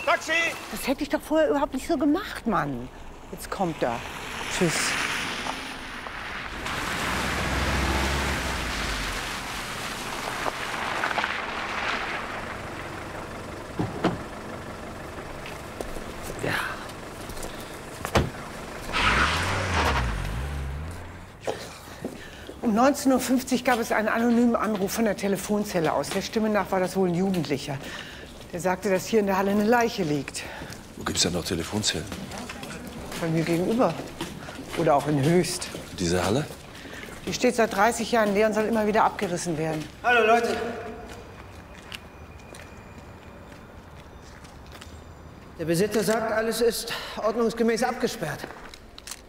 Taxi! Das hätte ich doch vorher überhaupt nicht so gemacht, Mann. Jetzt kommt er. Tschüss. Ja. Um 19:50 Uhr gab es einen anonymen Anruf von der Telefonzelle aus. Der Stimme nach war das wohl ein Jugendlicher. Der sagte, dass hier in der Halle eine Leiche liegt. Wo gibt's denn noch Telefonzellen? Bei mir gegenüber. Oder auch in Höchst. Diese Halle? Die steht seit 30 Jahren leer und soll immer wieder abgerissen werden. Hallo, Leute. Der Besitzer sagt, alles ist ordnungsgemäß abgesperrt.